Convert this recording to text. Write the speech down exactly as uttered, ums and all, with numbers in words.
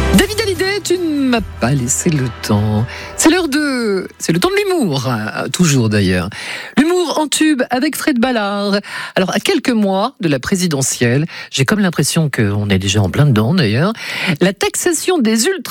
David Hallyday, tu ne m'as pas laissé le temps. C'est l'heure de... C'est le temps de l'humour, hein, toujours d'ailleurs. L'humour en tube avec Fred Ballard. Alors, à quelques mois de la présidentielle, j'ai comme l'impression qu'on est déjà en plein dedans d'ailleurs, la taxation des ultra